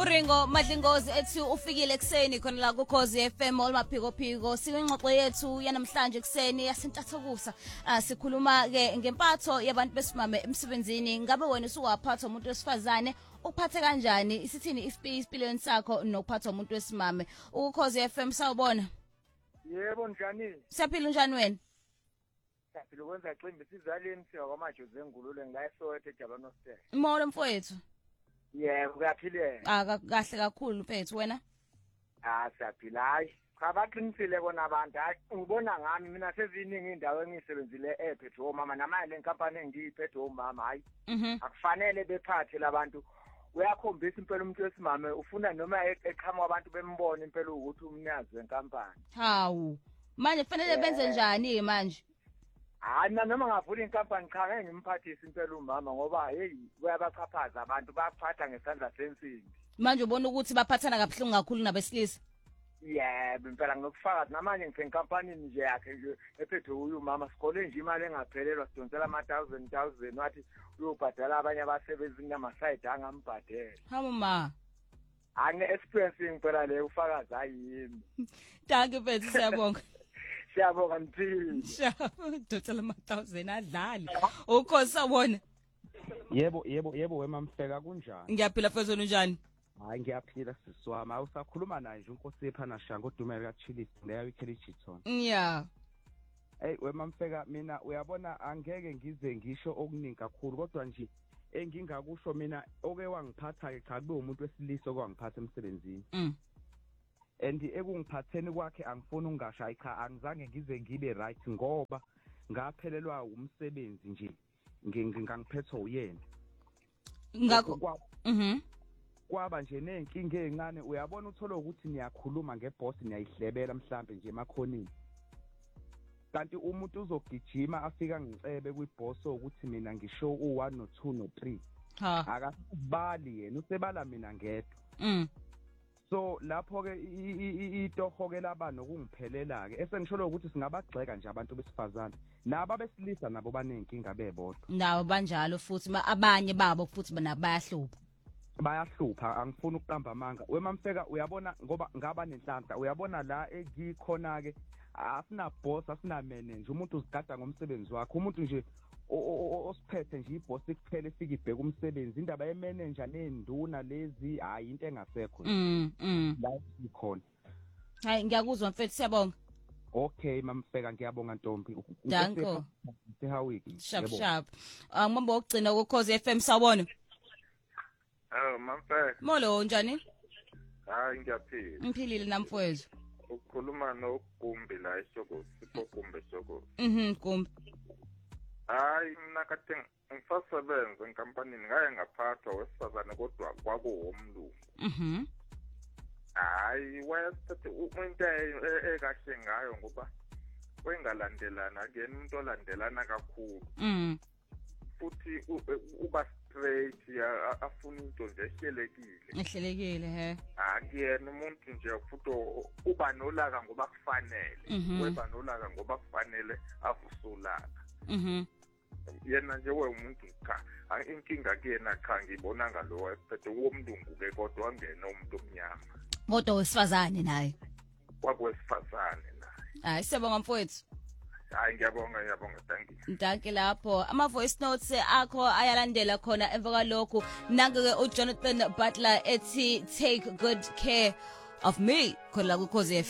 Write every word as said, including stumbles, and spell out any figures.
Uringo Madlingozi ethi ufikile ekseni khona la kuKhozi F M olmaphiko phiko sikwingxoxo yethu yanamhlanje ekseni yasentathakusa. Ah sikhuluma ke ngempatho yabantu besimame emsebenzini. Ngabe wena usuwaphatha umuntu wesifazane uphathe kanjani? Isithini isipilweni sakho nokuphatha umuntu wesimame? uKhozi F M sawubona? Yebo njani? Siyaphila njani wena? Siyaphila ukwenza iximbi sizaleni siya kwamajozi engulule ngayesowethe eJabano State. Molo mfowethu. Yebo kuyaphile. Ah kahle kakhulu mfethu wena? Ah siyaphila hayi. Cha baqinisile kona abantu hayi ngibona ngami mina seziningi indawo engisebenzile ephethe omama namanje le nkampani engiyiphethe omama hayi. Akufanele bephathe labantu. Uyakhombisa impela umuntu wesimame ufuna noma eqhamuka abantu bembone impela ukuthi umnyazi wenkampani. Hawu. Manje kufanele benze njani manje? Hayi noma ngavula inkampani cha ngeke ngimphathise impela umama ngoba hey kuyabachaphaza abantu baphatha ngesandla sensimbi. Manje ubona ukuthi baphathana kabuhlungu kakhulu nabesilisa. Yebo impela ngokufakazi namanje ngisenkampanini nje yakhe nje ephethe uyu mama sikhole nje imali engaphelelwa sidonsela ama thousand thousand wathi uyobhadala abanye abasebenzi nama side angambhadela. Hawu ma. Ane experience impela le ufakazi ayimi. Danke mfethu siyabonga. Siyabonga mthini. Shabu donsela ama thousand adlali. uKhozi sawona? Yebo yebo yebo wemamhleka kunjani? Ngiyaphila mfethu unjani? Hayi ngiyaphila siswami awusakhuluma naye nje uNkosi ephana shanga udumela kaChillis leyo iKhelichithon. Yeah. Hey wemamhleka mina uyabona angeke ngize ngisho okuningi kakhulu kodwa nje engingakusho mina oke wangiphatha ke cha kube umuntu wesilisa okwangiphatha emsebenzini. Mm. And ekungiphatheni kwakhe angifuni ungashayi cha angizange ngize ngibe right ngoba ngaphelelwa umsebenzi nje ngingangiphetho uyena. Ngakho mhm. Kwaba nje nenkinga ezincane uyabona uthola ukuthi niyakhuluma ngeboss niyayihlebela mhlambe nje emakhonini. Kanti umuntu uzogijima afika ngicebe kwiboss ukuthi mina ngisho u one no two no three. Ha. Akasibali yena usebala mina ngedwa. Mm. So lapho ke itoho ke laba nokungiphelela ke esengisholo ukuthi singabagxeka nje abantu besifazane naba besilisa nabo banenkinga bebodwa. Nawo banjalo futhi abanye babo futhi bayahlupa. Bayahlupha angifuni ukuqamba amanga wemamfeka uyabona ngoba ngaba nenhlanhla uyabona la egikhona ke asina boss asina manager umuntu uzigada ngomsebenzi wakhe umuntu nje osiphethe nje iboss kuphela efika ibheka umsebenzi indaba yemanager nenduna lezi hayi into engasekho mm mm la ikhona. Hayi ngiyakuzwa mfethu siyabonga. Okay mamfeka ngiyabonga Ntombi. Danko. Sihawiki. Shap shap. Angibamba ukugcina kuKhozi F M sawubona? Oh mamfeka. Molo njani? Hayi ngiyaphila. Ngiphilile namfowethu. Ukukhuluma noGumbi la eShoko sipho eShoko. Mhm Gumbi. Hayi mina kade ngisasebenza enkampanini ngaye ngaphathwa wesifazane kodwa kwakuwomlungu. Mhm. Hayi wethe umuntu ekahle ngayo ngoba wengalandelana ke umuntu olandelana kakhulu. Mhm. Futhi uba straight afuna into nje ehlelekile. Ehlelekile he. Akuyena umuntu nje futhi uba nolaka ngoba kufanele. Weba nolaka ngoba kufanele avusulaka. Mhm. Yena nje wemuntu cha inkinga kuyena cha ngibona ngalowo esiphethe womlungu ke kodwa wangena umuntu omnyama. Kodwa wesifazane naye. Kwakwesifazane naye. Hayi siyabonga mfowethu. Hayi ngiyabonga ngiyabonga thank you. Danke lapho ama voice notes akho ayalandela khona emva kwalokho nange ke uJonathan Butler ethi take good care of me khona la kuKhozi